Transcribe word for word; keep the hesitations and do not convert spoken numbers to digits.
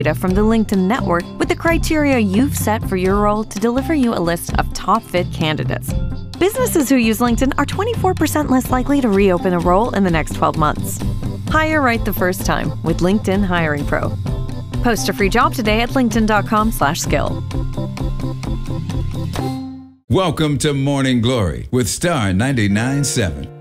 data from the LinkedIn network with the criteria you've set for your role to deliver you a list of top fit candidates. Businesses who use LinkedIn are twenty-four percent less likely to reopen a role in the next twelve months. Hire right the first time with LinkedIn Hiring Pro. Post a free job today at linkedin.com slash skill. Welcome to Morning Glory with Star ninety-nine point seven.